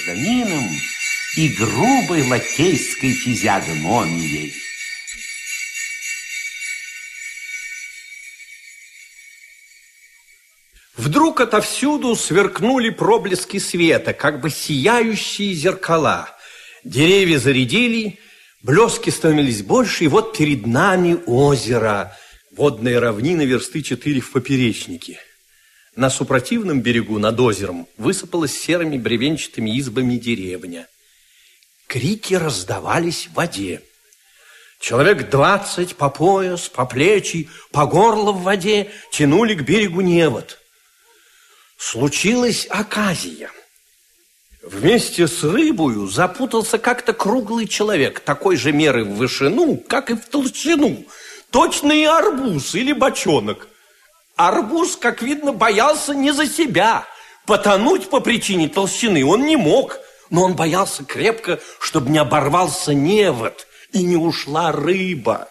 гражданином и грубой лакейской физиогномией. Вдруг отовсюду сверкнули проблески света, как бы сияющие зеркала. Деревья заредели, блески становились больше, и вот перед нами озеро. Водная равнина версты 4 в поперечнике. На супротивном берегу над озером высыпалась серыми бревенчатыми избами деревня. Крики раздавались в воде. Человек 20 по пояс, по плечи, по горло в воде тянули к берегу невод. Случилась оказия. Вместе с рыбою запутался как-то круглый человек, такой же меры в вышину, как и в толщину. Точно и арбуз или бочонок. Арбуз, как видно, боялся не за себя. Потонуть по причине толщины он не мог, но он боялся крепко, чтобы не оборвался невод и не ушла рыба.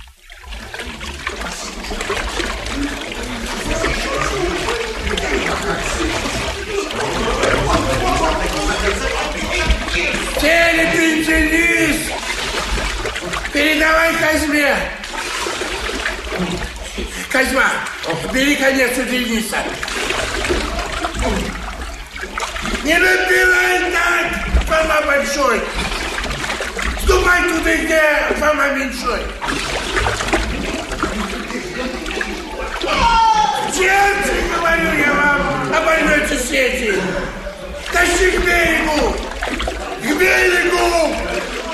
Телепень, Денис! Передавай Козьме! Козьма, бери конец у Дениса. Не напирай так, Фома Большой! Ступай туда, где Фома Меньшой! Черти, говорю я вам, обоймете сети! Тащи к берегу! К берегу!